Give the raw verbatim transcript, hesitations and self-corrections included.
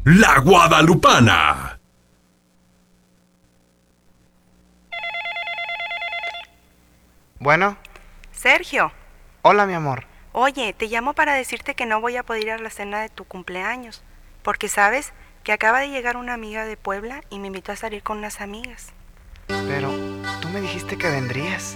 La Guadalupana. Bueno, Sergio, hola mi amor. oye, te llamo para decirte que no voy a poder ir a la cena de tu cumpleaños, porque sabes que acaba de llegar una amiga de Puebla y me invitó a salir con unas amigas. Pero tú me dijiste que vendrías.